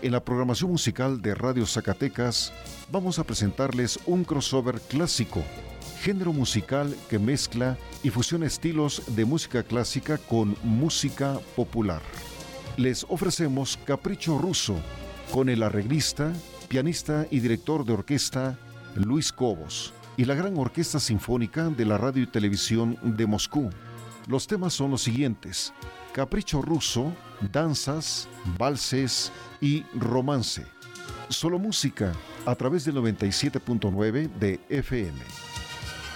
en la programación musical de Radio Zacatecas vamos a presentarles un crossover clásico, género musical que mezcla y fusiona estilos de música clásica con música popular. Les ofrecemos Capricho Ruso con el arreglista, pianista y director de orquesta Luis Cobos y la Gran Orquesta Sinfónica de la Radio y Televisión de Moscú. Los temas son los siguientes: Capricho Ruso, danzas, valses y romance. Solo música a través del 97.9 de FM.